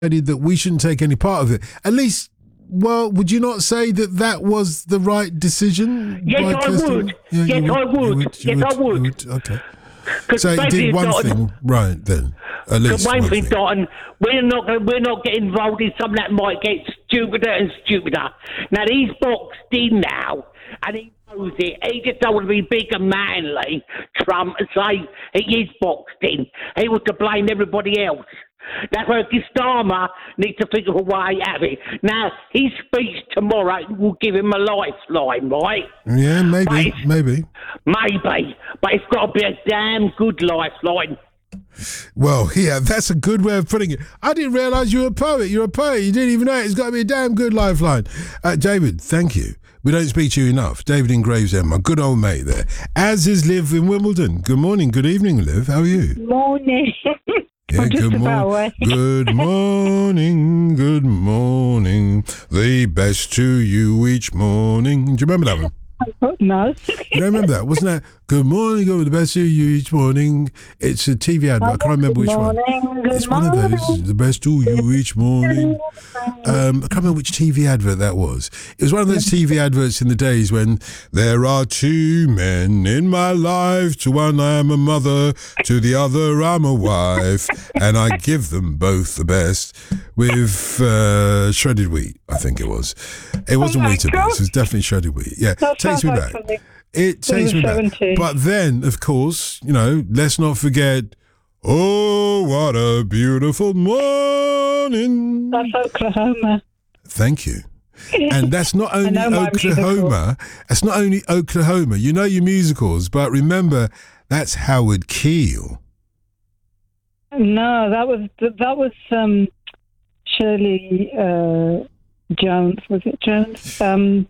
that we shouldn't take any part of it. At least, well, would you not say that that was the right decision? Yes, I would. Yeah, yes, I would. I would. Okay. So you did one thing right then. At least one thing. Dalton, we're not getting involved in something that might get stupider and stupider. Now he's boxed in now, and he knows it. He just don't want to be big and manly, Trump, and say he is boxed in. He was to blame everybody else. That's why Starmer needs to think of a way out of it. Now, his speech tomorrow will give him a lifeline, right? Yeah, maybe. Maybe. But it's got to be a damn good lifeline. Well, yeah, that's a good way of putting it. I didn't realise you were a poet. You're a poet. You didn't even know it. It's got to be a damn good lifeline. David, thank you. We don't speak to you enough. David in Gravesend, my good old mate there. As is Liv in Wimbledon. Good morning, good evening, Liv. How are you? Morning. Yeah, good morning. Good morning, good morning. The best to you each morning. Do you remember that one? No. You don't remember that? Wasn't that good morning, the best to you each morning? It's a TV advert. I can't remember which one. It's one of those. The best to you each morning. I can't remember which TV advert that was. It was one of those TV adverts in the days when there are two men in my life. To one I am a mother, to the other I'm a wife, and I give them both the best with shredded wheat, I think it was. It wasn't Weetabix, it was definitely shredded wheat. Yeah, takes me back. It takes me back. But then, of course, you know, let's not forget, oh, what a beautiful morning. That's Oklahoma. Thank you. And that's not only Oklahoma. That's not only Oklahoma. You know your musicals, but remember, that's Howard Keel. No, that was Shirley Jones. Was it Jones?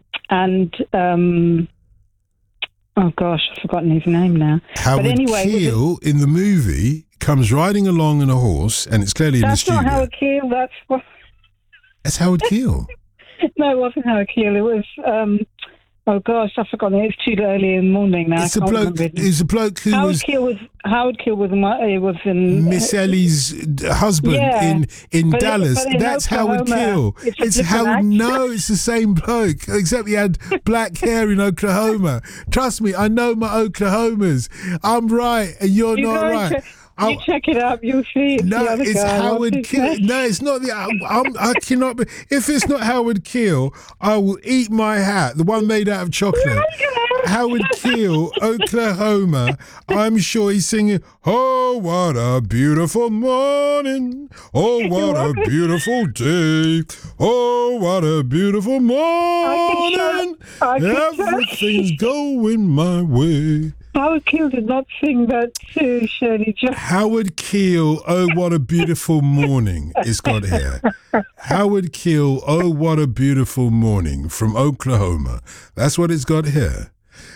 Oh gosh, I've forgotten his name now. Howard Keel in the movie comes riding along on a horse, and it's clearly in the studio. That's not Howard Keel. That's Howard Keel. No, it wasn't Howard Keel. It was. Oh gosh, I've forgotten. It's too early in the morning now. It's a bloke who Howard Keel was in Miss Ellie's husband in Dallas. That's Howard Keel. It's Howard. No, it's the same bloke, except he had black hair in Oklahoma. Trust me, I know my Oklahomas. I'm right, and you're not right. You check it up, you'll see. No, it's Howard Keel. No, it's not the. I cannot be. If it's not Howard Keel, I will eat my hat. The one made out of chocolate. Howard Keel, Oklahoma. I'm sure he's singing, oh, what a beautiful morning. Oh, what a beautiful day. Oh, what a beautiful morning. Everything's going my way. Howard Keel did not sing that to Shirley Jones. Howard Keel, oh, what a beautiful morning, it's got here. Howard Keel, oh, what a beautiful morning, from Oklahoma. That's what it's got here.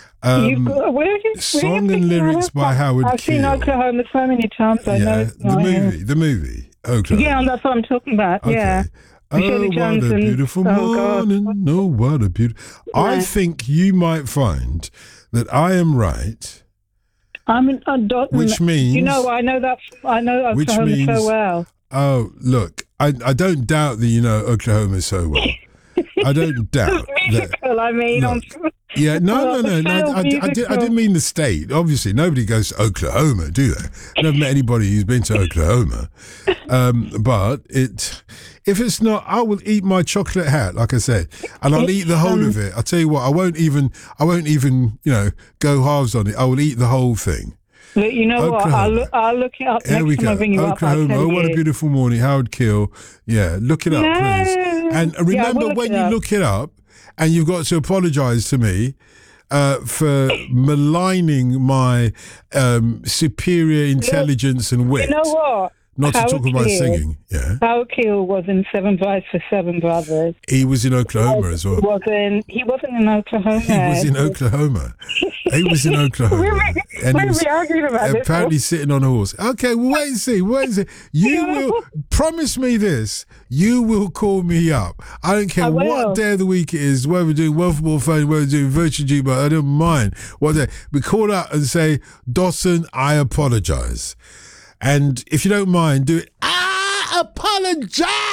Song and lyrics by Howard Keel. I've seen Oklahoma so many times. I know the movie, Oklahoma. Yeah, that's what I'm talking about, okay. Yeah. Oh, what a beautiful morning. Oh, what a beautiful... I think you might find that I am right. Which means... You know, I know Oklahoma so well. Oh, look, I don't doubt that you know Oklahoma so well. I don't doubt that. I mean... No. Yeah, no. I didn't mean the state. Obviously, nobody goes to Oklahoma, do they? I've never met anybody who's been to Oklahoma. But if it's not, I will eat my chocolate hat, like I said, and I'll eat the whole of it. I'll tell you what, I won't even, go halves on it. I will eat the whole thing. Look, you know Oklahoma. What? I'll look it up next time I bring you Oklahoma. up. Oh, what a beautiful morning, Howard Keel. Yeah, look it up, please. And remember when you look it up, and you've got to apologise to me for maligning my superior intelligence and wit. You know what? Not to talk about singing, yeah. Howard Keel was in Seven Brides for Seven Brothers. He was in Oklahoma as well. He wasn't in Oklahoma. He was in Oklahoma. He was in Oklahoma. And he was apparently sitting on a horse. Okay, well, wait and see. You will promise me this. You will call me up. I don't care what day of the week it is, whether we're doing World Football Phone, whether we're doing Virtual G, but I don't mind what day. We call up and say, Dawson, I apologise. And if you don't mind, do it. I apologise.